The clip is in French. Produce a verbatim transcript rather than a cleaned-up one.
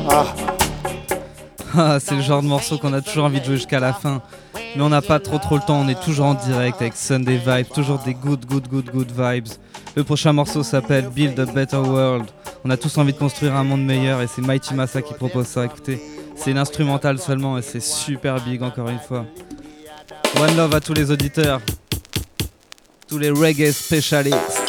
Ah, Ah, c'est le genre de morceau qu'on a toujours envie de jouer jusqu'à la fin. Mais on n'a pas trop trop le temps, on est toujours en direct avec Sunday Vibes, toujours des good good good good vibes. Le prochain morceau s'appelle Build a Better World. On a tous envie de construire un monde meilleur et c'est Mighty Massa qui propose ça. Écoutez, c'est l'instrumental seulement et c'est super big encore une fois. One love à tous les auditeurs, tous les reggae specialists.